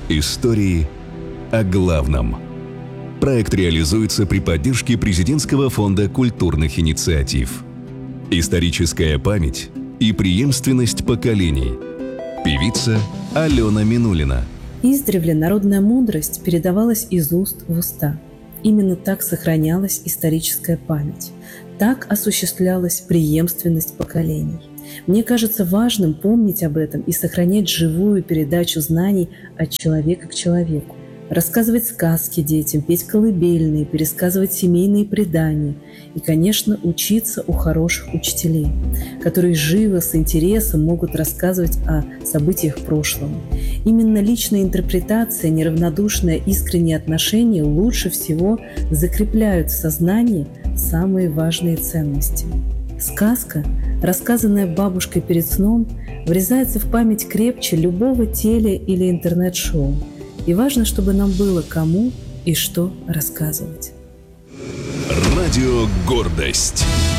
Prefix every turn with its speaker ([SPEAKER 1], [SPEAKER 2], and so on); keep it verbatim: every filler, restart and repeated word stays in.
[SPEAKER 1] Истории о главном. Проект реализуется при поддержке Президентского фонда культурных инициатив. Историческая память и преемственность поколений. Певица Алена Минулина.
[SPEAKER 2] Издревле народная мудрость передавалась из уст в уста. Именно так сохранялась историческая память. Так осуществлялась преемственность поколений. Мне кажется важным помнить об этом и сохранять живую передачу знаний от человека к человеку. Рассказывать сказки детям, петь колыбельные, пересказывать семейные предания и, конечно, учиться у хороших учителей, которые живо, с интересом могут рассказывать о событиях прошлого. Именно личная интерпретация, неравнодушное искреннее отношение лучше всего закрепляют в сознании самые важные ценности. Сказка, рассказанная бабушкой перед сном, врезается в память крепче любого теле- или интернет-шоу. И важно, чтобы нам было кому и что рассказывать.
[SPEAKER 1] Радио «Гордость».